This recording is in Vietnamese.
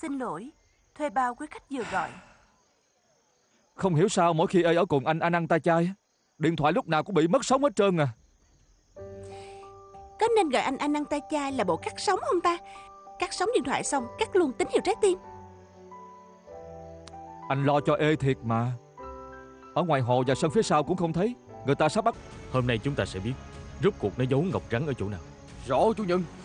Xin lỗi, thuê bao quý khách vừa gọi. Không hiểu sao mỗi khi ê ở cùng anh ăn tay chai, điện thoại lúc nào cũng bị mất sóng hết trơn à. Có nên gọi anh ăn tay chai là bộ cắt sóng không ta? Cắt sóng điện thoại xong cắt luôn tín hiệu trái tim. Anh lo cho ê thiệt mà. Ở ngoài hồ và sân phía sau cũng không thấy. Người ta sắp bắt. Hôm nay chúng ta sẽ biết rốt cuộc nó giấu ngọc trắng ở chỗ nào. Rõ chủ nhân.